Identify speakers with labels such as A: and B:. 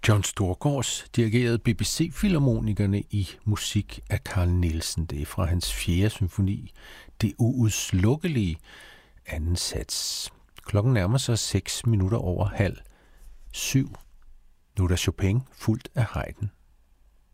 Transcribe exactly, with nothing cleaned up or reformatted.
A: John Storgårds dirigerede B B C-filharmonikerne i musik af Carl Nielsen. Det er fra hans fjerde symfoni, Det uudslukkelige, anden sats. Klokken nærmer sig seks minutter over halv syv. Nu er der Chopin fuldt af Haydn.